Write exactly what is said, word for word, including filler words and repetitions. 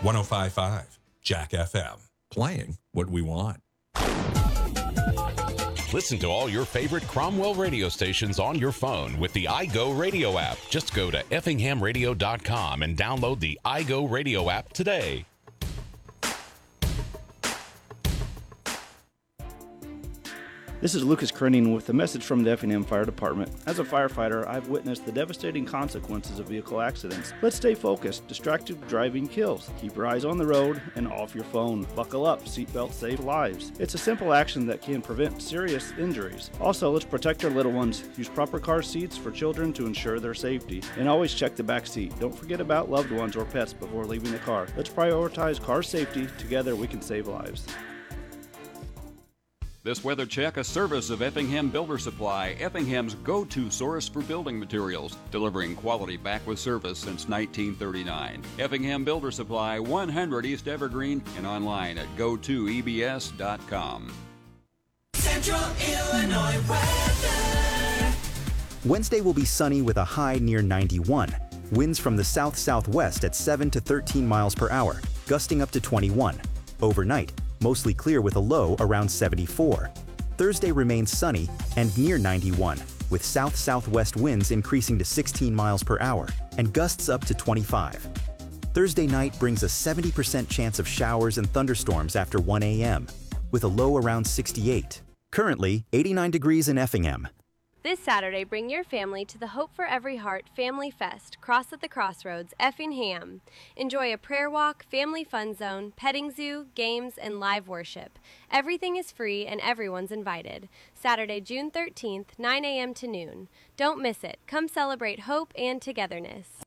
one oh five point five Jack F M. Playing what we want. Listen to all your favorite Cromwell radio stations on your phone with the iGo Radio app. Just go to effingham radio dot com and download the iGo Radio app today. This is Lucas Kerning with a message from the Effingham Fire Department. As a firefighter, I've witnessed the devastating consequences of vehicle accidents. Let's stay focused. Distracted driving kills. Keep your eyes on the road and off your phone. Buckle up. Seatbelts save lives. It's a simple action that can prevent serious injuries. Also, let's protect our little ones. Use proper car seats for children to ensure their safety. And always check the back seat. Don't forget about loved ones or pets before leaving the car. Let's prioritize car safety. Together, we can save lives. This weather check, a service of Effingham Builder Supply, Effingham's go-to source for building materials, delivering quality back with service since nineteen thirty-nine. Effingham Builder Supply, one hundred East Evergreen, and online at go to e b s dot com. Central Illinois weather. Wednesday will be sunny with a high near ninety-one. Winds from the south-southwest at seven to thirteen miles per hour, gusting up to twenty-one. Overnight, mostly clear with a low around seventy-four. Thursday remains sunny and near ninety-one, with south-southwest winds increasing to sixteen miles per hour and gusts up to twenty-five. Thursday night brings a seventy percent chance of showers and thunderstorms after one a m, with a low around sixty-eight. Currently, eighty-nine degrees in Effingham. This Saturday, bring your family to the Hope for Every Heart Family Fest, Cross at the Crossroads, Effingham. Enjoy a prayer walk, family fun zone, petting zoo, games, and live worship. Everything is free and everyone's invited. Saturday, June thirteenth, nine a m to noon. Don't miss it. Come celebrate hope and togetherness.